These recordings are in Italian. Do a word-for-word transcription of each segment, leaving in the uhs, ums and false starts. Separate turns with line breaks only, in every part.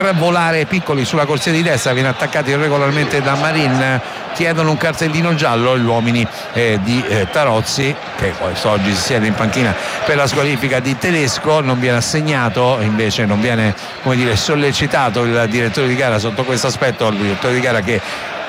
volare Piccoli sulla corsia di destra, viene attaccati irregolarmente da Marin, chiedono un cartellino giallo gli uomini eh, di eh, Tarozzi, che oggi si siede in panchina per la squalifica di Tedesco. Non viene assegnato, invece non viene, come dire, sollecitato il direttore di gara sotto questo aspetto, il direttore di gara che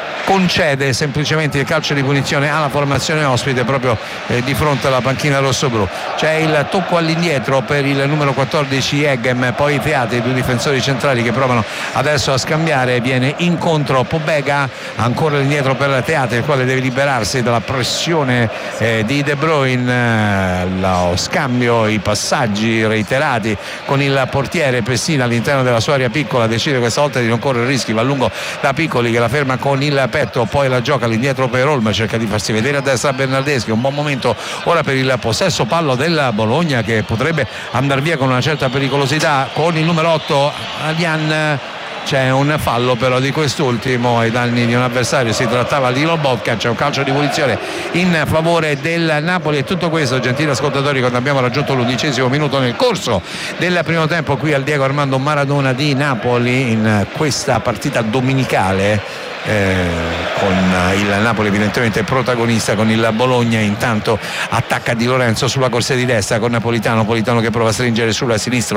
concede semplicemente il calcio di punizione alla formazione ospite proprio eh, di fronte alla panchina rossoblù. C'è il tocco all'indietro per il numero quattordici Eghem, poi Teate, i due difensori centrali che provano adesso a scambiare, viene incontro Pobega, ancora all'indietro per Teate, il quale deve liberarsi dalla pressione eh, di De Bruyne, eh, lo scambio, i passaggi reiterati con il portiere Pessina all'interno della sua area piccola, decide questa volta di non correre rischi, va a lungo da Piccoli che la ferma con il petto, poi la gioca all'indietro per Olm, cerca di farsi vedere a destra Bernardeschi. Un buon momento ora per il possesso pallo della Bologna, che potrebbe andare via con una certa pericolosità con il numero otto Alian. C'è un fallo però di quest'ultimo ai danni di un avversario, si trattava di Lobotka, c'è un calcio di punizione in favore del Napoli. E tutto questo, gentili ascoltatori, quando abbiamo raggiunto l'undicesimo minuto nel corso del primo tempo qui al Diego Armando Maradona di Napoli, in questa partita domenicale Eh, con il Napoli evidentemente protagonista, con il Bologna intanto attacca Di Lorenzo sulla corsia di destra con Napolitano, Napolitano che prova a stringere sulla sinistra,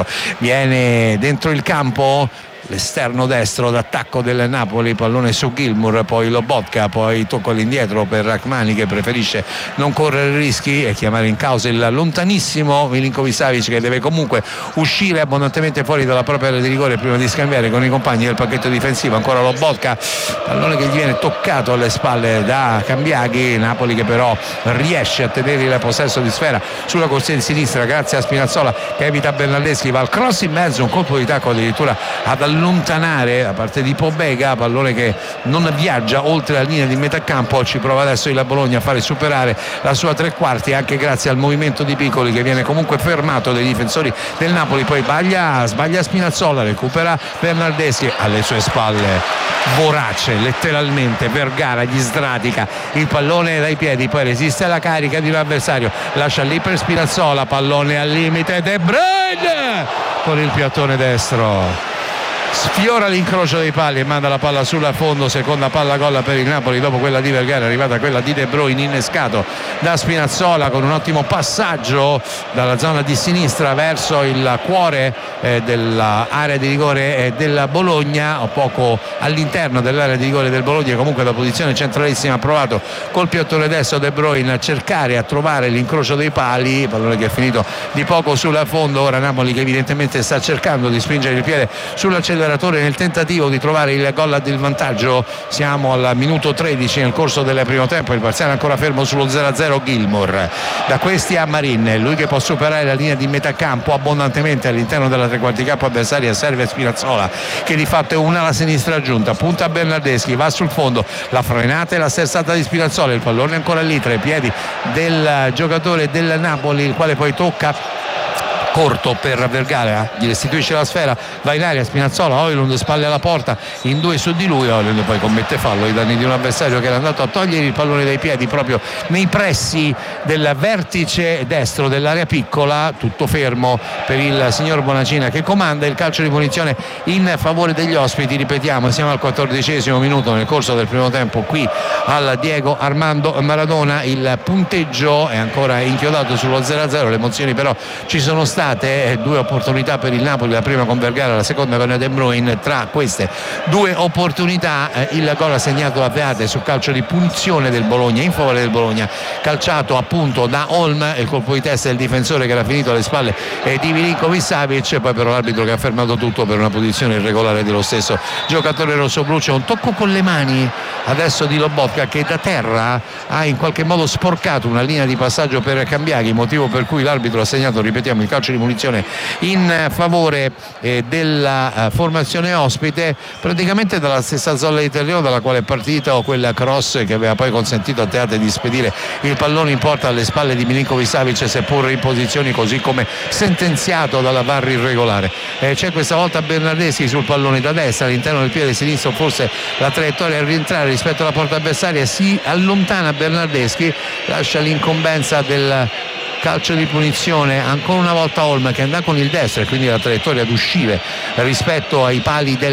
viene dentro il campo l'esterno destro d'attacco del Napoli, pallone su Gilmour, poi Lobotka, poi tocco all'indietro per Rachmani che preferisce non correre rischi e chiamare in causa il lontanissimo Milinković-Savić, che deve comunque uscire abbondantemente fuori dalla propria area di rigore prima di scambiare con i compagni del pacchetto difensivo. Ancora Lobotka, pallone che gli viene toccato alle spalle da Cambiaghi, Napoli che però riesce a tenere il possesso di sfera sulla corsia di sinistra grazie a Spinazzola che evita Bernardeschi, va al cross in mezzo, un colpo di tacco addirittura ad allontanare da parte di Pobega, pallone che non viaggia oltre la linea di metà campo. Ci prova adesso il Bologna a fare superare la sua tre quarti anche grazie al movimento di Piccoli, che viene comunque fermato dai difensori del Napoli. Poi sbaglia, sbaglia Spinazzola, recupera Bernardeschi alle sue spalle, vorace letteralmente Vergara, gli sdratica il pallone dai piedi, poi resiste alla carica di un avversario, lascia lì per Spinazzola, pallone al limite, De Bruyne con il piattone destro sfiora l'incrocio dei pali e manda la palla sul fondo. Seconda palla gol per il Napoli dopo quella di Vergara, è arrivata quella di De Bruyne, innescato da Spinazzola con un ottimo passaggio dalla zona di sinistra verso il cuore eh, dell'area di rigore eh, della Bologna, o poco all'interno dell'area di rigore del Bologna. Comunque da posizione centralissima ha provato col piattone destro De Bruyne a cercare, a trovare l'incrocio dei pali, pallone che è finito di poco sul fondo. Ora Napoli che evidentemente sta cercando di spingere il piede sull'acceleratore nel tentativo di trovare il gol del vantaggio. Siamo al minuto tredici nel corso del primo tempo, il parziale ancora fermo sullo zero a zero. Gilmour da questi a Marin, lui che può superare la linea di metà campo abbondantemente all'interno della tre quarti campo avversaria, serve Spinazzola che di fatto è una alla sinistra aggiunta, punta a Bernardeschi, va sul fondo, la frenata e la sterzata di Spinazzola, il pallone ancora lì tra i piedi del giocatore del Napoli, il quale poi tocca corto per Vergara, gli restituisce la sfera, va in aria Spinazzola, Højlund spalle alla porta, in due su di lui, Højlund poi commette fallo ai danni di un avversario che era andato a togliere il pallone dai piedi proprio nei pressi del vertice destro dell'area piccola. Tutto fermo per il signor Bonacina che comanda il calcio di punizione in favore degli ospiti. Ripetiamo, siamo al quattordicesimo minuto nel corso del primo tempo qui al Diego Armando Maradona, il punteggio è ancora inchiodato sullo zero a zero, le emozioni però ci sono state, due opportunità per il Napoli, la prima con Vergara, la seconda con De Bruyne. Tra queste due opportunità eh, il gol assegnato da Teate su calcio di punizione del Bologna, in favore del Bologna, calciato appunto da Holm, il colpo di testa del difensore che era finito alle spalle eh, di Milinković-Savić, poi però l'arbitro che ha fermato tutto per una posizione irregolare dello stesso giocatore rossoblu. C'è un tocco con le mani adesso di Lobotka che da terra ha in qualche modo sporcato una linea di passaggio per Cambiaghi, motivo per cui l'arbitro ha segnato, ripetiamo, il calcio di munizione in favore eh, della eh, formazione ospite, praticamente dalla stessa zona di terreno dalla quale è partita, o quella cross che aveva poi consentito a Teate di spedire il pallone in porta alle spalle di Milinković-Savić, seppur in posizioni così come sentenziato dalla V A R irregolare. Eh, c'è questa volta Bernardeschi sul pallone da destra, all'interno del piede sinistro, forse la traiettoria a rientrare rispetto alla porta avversaria, si allontana Bernardeschi, lascia l'incombenza del calcio di punizione ancora una volta Holm che andrà con il destro e quindi la traiettoria ad uscire rispetto ai pali del